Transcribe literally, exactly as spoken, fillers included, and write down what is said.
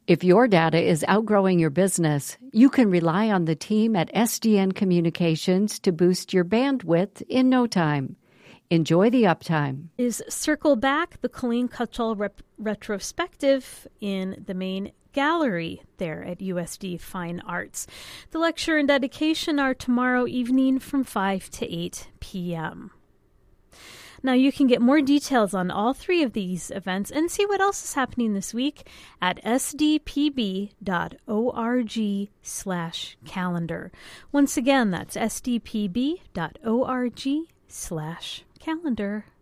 If your data is outgrowing your business, you can rely on the team at S D N Communications to boost your bandwidth in no time. Enjoy the uptime. Is Circle Back, the Colleen Cutchall rep- retrospective in the main gallery there at U S D Fine Arts. The lecture and dedication are tomorrow evening from five to eight p.m. Now, you can get more details on all three of these events and see what else is happening this week at sdpb.org slash calendar. Once again, that's sdpb.org slash calendar.